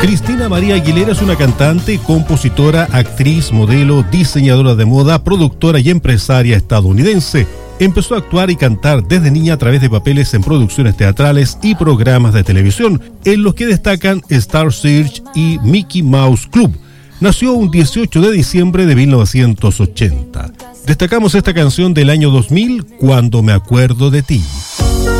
Cristina María Aguilera es una cantante, compositora, actriz, modelo, diseñadora de moda, productora y empresaria estadounidense. Empezó a actuar y cantar desde niña a través de papeles en producciones teatrales y programas de televisión, en los que destacan Star Search y Mickey Mouse Club. Nació un 18 de diciembre de 1980. Destacamos esta canción del año 2000, Cuando me acuerdo de ti.